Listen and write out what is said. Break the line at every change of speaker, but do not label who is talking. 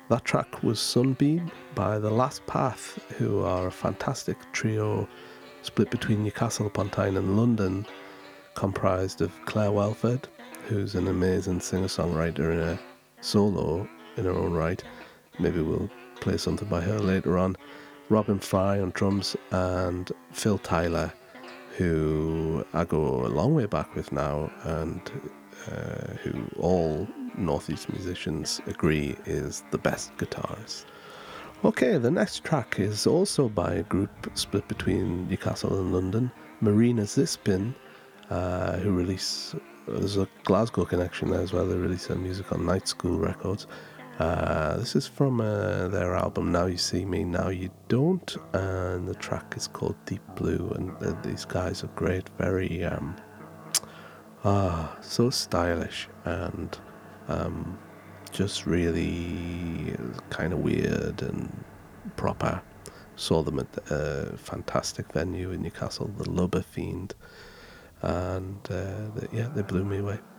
That track was Sunbeam by The Last Path, who are a fantastic trio split between Newcastle upon Tyne and London, comprised of Claire Welford, who's an amazing singer-songwriter and a solo in her own right. Maybe we'll play something by her later on. Robin Fry on drums, and Phil Tyler, who I go a long way back with now, and who all Northeast musicians agree is the best guitarist. Okay, the next track is also by a group split between Newcastle and London, Marina Zispin, who release, there's a Glasgow connection there as well, they release their music on Night School Records. This is from their album Now You See Me, Now You Don't, and the track is called Deep Blue, and these guys are great, very so stylish and just really kind of weird and proper. Saw them at a fantastic venue in Newcastle, the Lubber Fiend, and they blew me away.